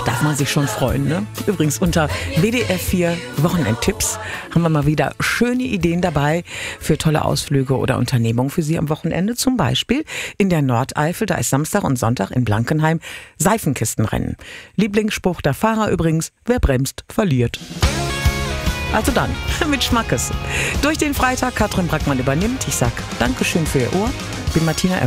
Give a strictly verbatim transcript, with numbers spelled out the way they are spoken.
darf man sich schon freuen, ne? Übrigens unter W D R vier Wochenendtipps haben wir mal wieder schöne Ideen dabei für tolle Ausflüge oder Unternehmungen für Sie am Wochenende. Zum Beispiel in der Nordeifel, da ist Samstag und Sonntag in Blankenheim Seifenkistenrennen. Lieblingsspruch der Fahrer übrigens, wer bremst, verliert. Also dann, mit Schmackes. Durch den Freitag, Katrin Brackmann übernimmt. Ich sag Dankeschön für Ihr Ohr. Bin Martina